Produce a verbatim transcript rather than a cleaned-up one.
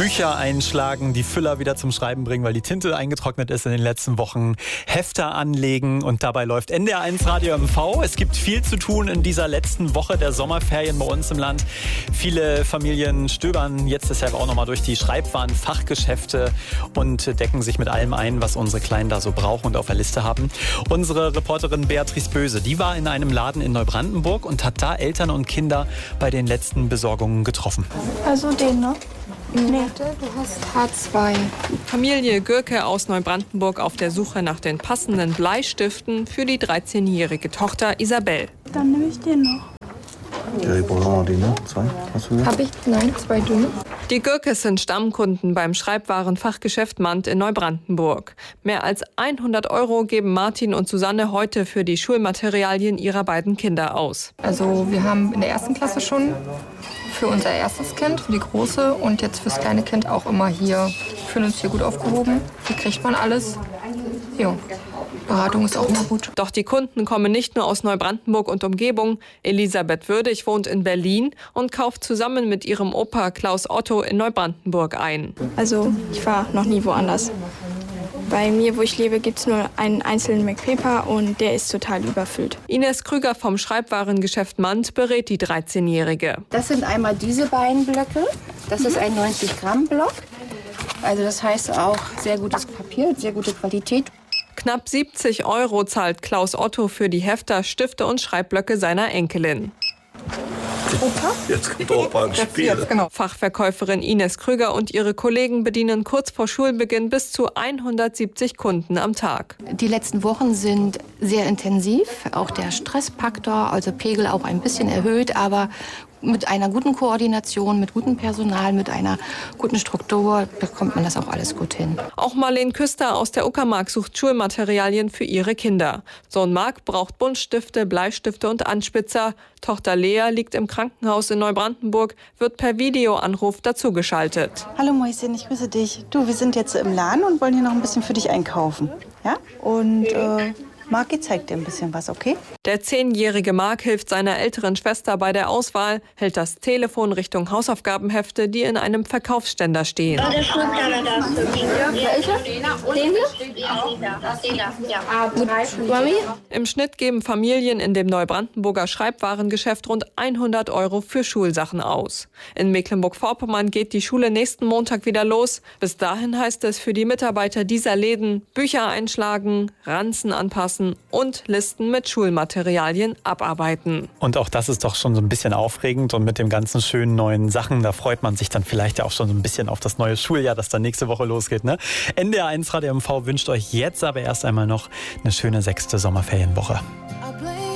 Bücher einschlagen, die Füller wieder zum Schreiben bringen, weil die Tinte eingetrocknet ist in den letzten Wochen, Hefter anlegen und dabei läuft N D R eins Radio M V. Es gibt viel zu tun in dieser letzten Woche der Sommerferien bei uns im Land. Viele Familien stöbern jetzt deshalb auch nochmal durch die Schreibwaren-Fachgeschäfte und decken sich mit allem ein, was unsere Kleinen da so brauchen und auf der Liste haben. Unsere Reporterin Beatrice Böse, die war in einem Laden in Neubrandenburg und hat da Eltern und Kinder bei den letzten Besorgungen getroffen. Also den, ne? Nee. Du hast H zwei. Familie Gürke aus Neubrandenburg auf der Suche nach den passenden Bleistiften für die dreizehnjährige Tochter Isabel. Dann nehme ich den noch. Ja, ich brauche noch den, ne? Zwei? Hast du Hab ich? Nein, zwei dünne. Die Gürkes sind Stammkunden beim Schreibwarenfachgeschäft Mand in Neubrandenburg. Mehr als hundert Euro geben Martin und Susanne heute für die Schulmaterialien ihrer beiden Kinder aus. Also wir haben in der ersten Klasse schon für unser erstes Kind, für die Große und jetzt fürs kleine Kind auch immer hier. Wir fühlen uns hier gut aufgehoben. Hier kriegt man alles. Ja. Beratung ist auch immer gut. Doch die Kunden kommen nicht nur aus Neubrandenburg und Umgebung. Elisabeth Würdig wohnt in Berlin und kauft zusammen mit ihrem Opa Klaus Otto in Neubrandenburg ein. Also ich war noch nie woanders. Bei mir, wo ich lebe, gibt es nur einen einzelnen McPaper und der ist total überfüllt. Ines Krüger vom Schreibwarengeschäft Mand berät die dreizehnjährige. Das sind einmal diese beiden Blöcke. Das ist ein neunzig Gramm Block. Also das heißt auch sehr gutes Papier, sehr gute Qualität. Knapp siebzig Euro zahlt Klaus Otto für die Hefter, Stifte und Schreibblöcke seiner Enkelin. Opa? Jetzt kommt Opa ins Spiel. Genau. Fachverkäuferin Ines Krüger und ihre Kollegen bedienen kurz vor Schulbeginn bis zu hundertsiebzig Kunden am Tag. Die letzten Wochen sind sehr intensiv. Auch der Stressfaktor, also Pegel auch ein bisschen erhöht, aber mit einer guten Koordination, mit gutem Personal, mit einer guten Struktur bekommt man das auch alles gut hin. Auch Marlene Küster aus der Uckermark sucht Schulmaterialien für ihre Kinder. Sohn Marc braucht Buntstifte, Bleistifte und Anspitzer. Tochter Lea liegt im Krankenhaus in Neubrandenburg, wird per Videoanruf dazugeschaltet. Hallo Mäuschen, ich grüße dich. Du, wir sind jetzt im Laden und wollen hier noch ein bisschen für dich einkaufen. Ja? Und äh, Marci zeigt dir ein bisschen was, okay? Der zehnjährige Marc hilft seiner älteren Schwester bei der Auswahl, hält das Telefon Richtung Hausaufgabenhefte, die in einem Verkaufsständer stehen. Oh, der Schulplaner da ist für mich. Welcher? Den hier? Im Schnitt geben Familien in dem Neubrandenburger Schreibwarengeschäft rund hundert Euro für Schulsachen aus. In Mecklenburg-Vorpommern geht die Schule nächsten Montag wieder los. Bis dahin heißt es für die Mitarbeiter dieser Läden Bücher einschlagen, Ranzen anpassen und Listen mit Schulmaterialien abarbeiten. Und auch das ist doch schon so ein bisschen aufregend und mit den ganzen schönen neuen Sachen, da freut man sich dann vielleicht ja auch schon so ein bisschen auf das neue Schuljahr, das dann nächste Woche losgeht. Ne? N D R eins Radio M V wünscht euch jetzt aber erst einmal noch eine schöne sechste Sommerferienwoche.